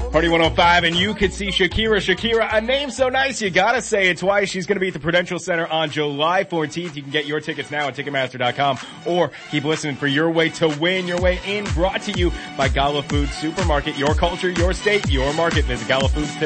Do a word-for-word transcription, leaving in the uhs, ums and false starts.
Party one oh five, and you could see Shakira. Shakira, a name so nice you gotta say it twice. She's gonna be at the Prudential Center on July fourteenth. You can get your tickets now at Ticketmaster dot com or keep listening for Your Way to Win, Your Way In, brought to you by Gala Foods Supermarket. Your culture, your state, your market. Visit Gala Foods today.